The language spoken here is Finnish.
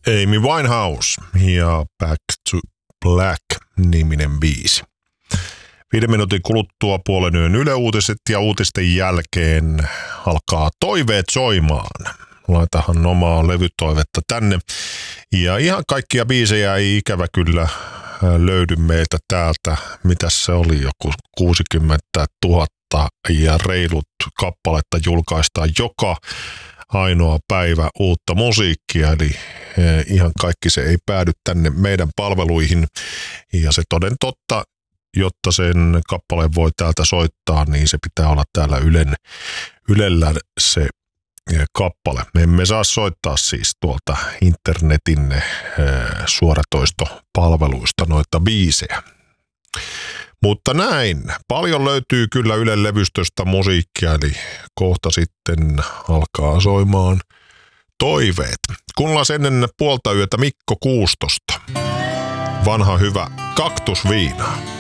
Amy Winehouse ja Back to Black-niminen biisi. 5 minuutin kuluttua puolen yön Yle Uutiset ja uutisten jälkeen alkaa toiveet soimaan. Laitahan omaa levytoivetta tänne. Ja ihan kaikkia biisejä ei ikävä kyllä löydy meiltä täältä. Mitäs se oli? Joku 60 000 ja reilut kappaletta julkaistaan joka ainoa päivä uutta musiikkia. Eli ihan kaikki se ei päädy tänne meidän palveluihin. Ja se toden totta, jotta sen kappaleen voi täältä soittaa, niin se pitää olla täällä Ylellä se kappale. Me emme saa soittaa siis tuolta internetin suoratoistopalveluista noita biisejä. Mutta näin, paljon löytyy kyllä Ylen levystöstä musiikkia, eli kohta sitten alkaa soimaan toiveet. Kuunnellaan ennen puolta yötä Mikko Kuustosta. Vanha hyvä kaktusviina.